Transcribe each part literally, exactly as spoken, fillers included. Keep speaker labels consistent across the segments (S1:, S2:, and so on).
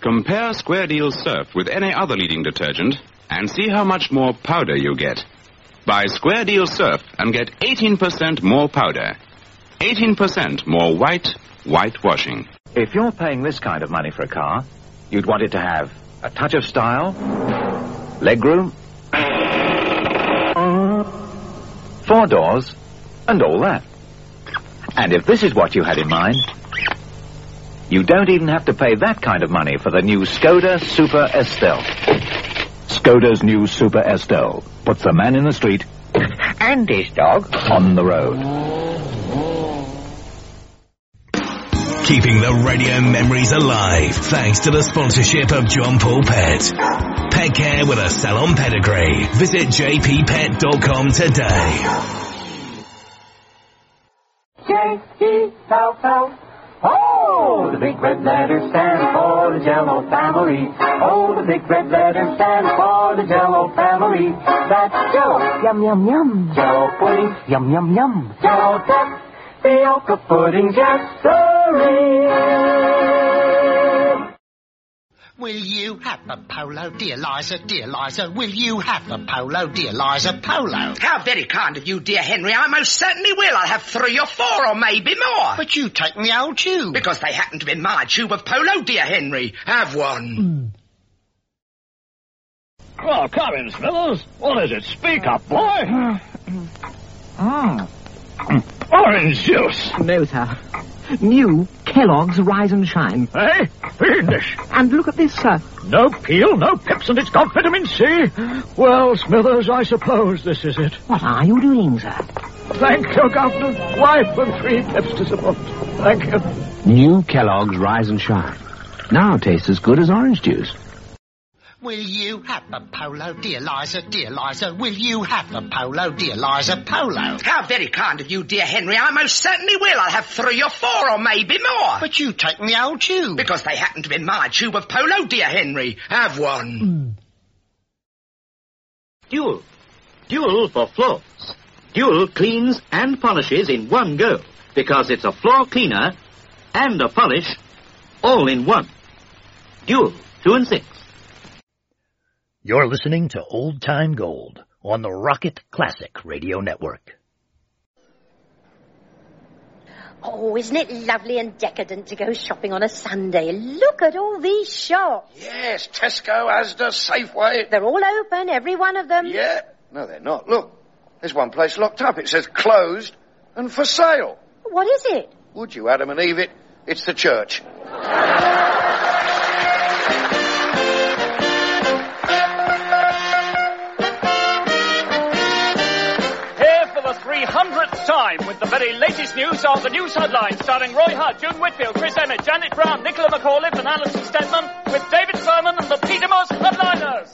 S1: Compare Square Deal Surf with any other leading detergent and see how much more powder you get. Buy Square Deal Surf and get eighteen percent more powder. eighteen percent more white, white washing.
S2: If you're paying this kind of money for a car, you'd want it to have a touch of style, legroom, four doors, and all that. And if this is what you had in mind, you don't even have to pay that kind of money for the new Skoda Super Estelle. Skoda's new Super Estelle puts the man in the street
S3: and his dog
S2: on the road.
S4: Keeping the radio memories alive thanks to the sponsorship of John Paul Pet. Pet care with a salon pedigree. Visit j p pet dot com today.
S5: J E L L. Oh, the big red letters stand for the Jell-O family. Oh, the big red letters stand for the Jell-O family. That's Jell-O, yum, yum, yum. Jell-O pudding, yum, yum, yum. Jell-O duck, Fiocca pudding, yes, sirree.
S6: Will you have a polo, dear Liza, dear Liza? Will you have a polo, dear Liza, polo?
S7: How very kind of you, dear Henry. I most certainly will. I'll have three or four or maybe more.
S6: But you take the old tube.
S7: Because they happen to be my tube of polo, dear Henry. Have one.
S3: Mm. Well, come in, Smithers. What is it? Speak up, boy. Mm. Orange juice.
S8: No, sir. New Kellogg's Rise and Shine.
S3: Eh? Fiendish.
S8: And look at this, sir.
S3: No peel, no pips, and it's got vitamin C. Well, Smithers, I suppose this is it.
S8: What are you doing, sir?
S3: Thank you, Governor. Wife and three pips to support. Thank you.
S9: New Kellogg's Rise and Shine. Now tastes as good as orange juice.
S6: Will you have a polo, dear Liza, dear Liza? Will you have a polo, dear Liza, polo?
S7: How very kind of you, dear Henry. I most certainly will. I'll have three or four or maybe more.
S6: But you take the old tube.
S7: Because they happen to be my tube of polo, dear Henry. Have one.
S10: Mm. Dual. Dual for floors. Dual cleans and polishes in one go. Because it's a floor cleaner and a polish all in one. Dual, two and six.
S11: You're listening to Old Time Gold on the Rocket Classic Radio Network.
S12: Oh, isn't it lovely and decadent to go shopping on a Sunday? Look at all these shops.
S13: Yes, Tesco, Asda, Safeway.
S12: They're all open, every one of them.
S13: Yeah. No, they're not. Look, there's one place locked up. It says closed and for sale.
S12: What is it?
S13: Would you, Adam and Eve, it? It's the church.
S14: three hundredth time with the very latest news on the news headlines, starring Roy Hutt, June Whitfield, Chris Emmett, Janet Brown, Nicola McAuliffe and Alison Steadman, with David Furman and the Peter Moss headliners.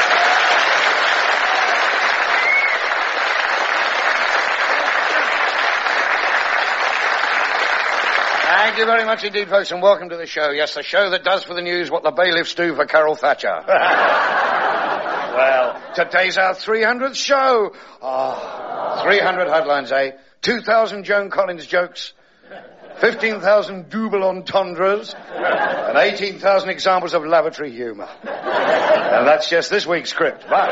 S13: Thank you very much indeed, folks, and welcome to the show. Yes, the show that does for the news what the bailiffs do for Carol Thatcher. Well, today's our three hundredth show. Ah, three hundred headlines, eh? two thousand Joan Collins jokes, fifteen thousand double entendres, and eighteen thousand examples of lavatory humour. And that's just this week's script, but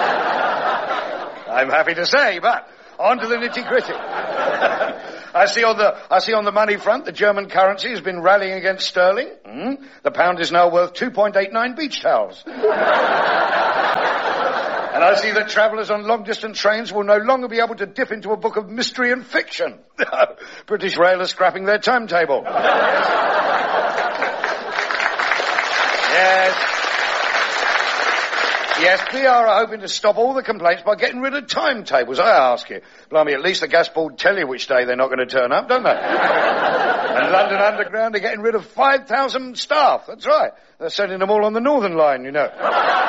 S13: I'm happy to say, but on to the nitty-gritty. I see on the I see on the money front the German currency has been rallying against sterling. Mm. The pound is now worth two point eight nine beach towels. And I see that travellers on long-distance trains will no longer be able to dip into a book of mystery and fiction. British Rail are scrapping their timetable. Yes. Yes, B R are hoping to stop all the complaints by getting rid of timetables, I ask you. Blimey, at least the gas board tell you which day they're not going to turn up, don't they? And London Underground are getting rid of five thousand staff. That's right. They're sending them all on the Northern Line, you know.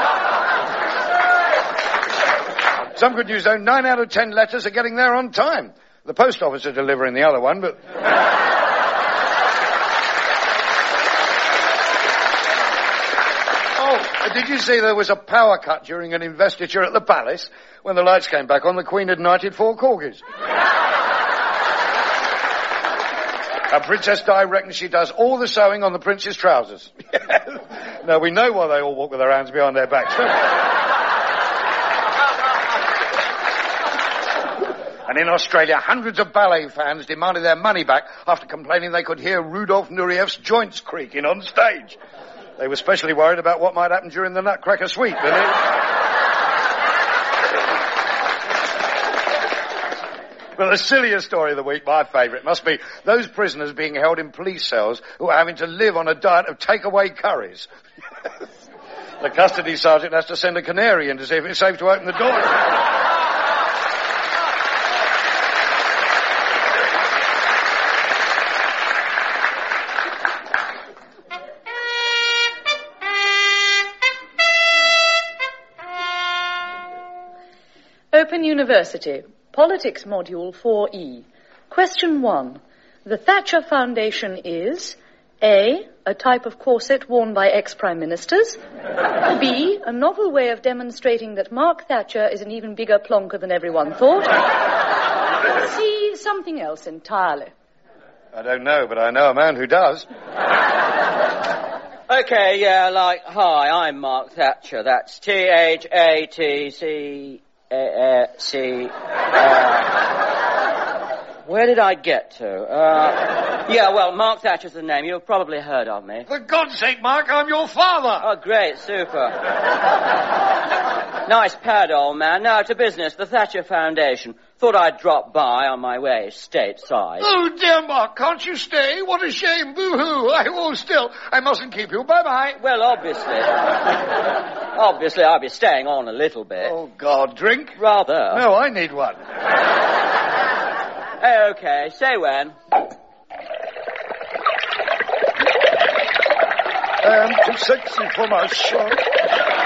S13: Some good news, though. Nine out of ten letters are getting there on time. The post office are delivering the other one, but... Oh, did you see there was a power cut during an investiture at the palace? When the lights came back on, the Queen had knighted four corgis. Now, Princess Di reckons she does all the sewing on the prince's trousers. No, we know why they all walk with their hands behind their backs. And in Australia, hundreds of ballet fans demanded their money back after complaining they could hear Rudolf Nureev's joints creaking on stage. They were especially worried about what might happen during the Nutcracker Suite, Billy. But the silliest story of the week, my favourite, must be those prisoners being held in police cells who are having to live on a diet of takeaway curries. The custody sergeant has to send a canary in to see if it's safe to open the door.
S15: Open University, Politics Module four E. Question one. The Thatcher Foundation is A. A type of corset worn by ex-prime ministers. B. A novel way of demonstrating that Mark Thatcher is an even bigger plonker than everyone thought. C. Something else entirely.
S13: I don't know, but I know a man who does.
S16: Okay, yeah, like, hi, I'm Mark Thatcher. That's T H A T C... Uh, uh, see, uh, where did I get to? Uh, yeah, well, Mark Thatcher's the name. You've probably heard of me.
S13: For God's sake, Mark, I'm your father.
S16: Oh, great, super. Nice pad, old man. Now to business, the Thatcher Foundation. Thought I'd drop by on my way stateside.
S13: Oh, dear, Mark, can't you stay? What a shame. Boo-hoo. I will still. I mustn't keep you. Bye-bye.
S16: Well, obviously. Obviously, I'll be staying on a little bit.
S13: Oh, God, drink?
S16: Rather.
S13: No, I need one.
S16: Hey, okay, say when.
S13: I am too sexy for my shirt.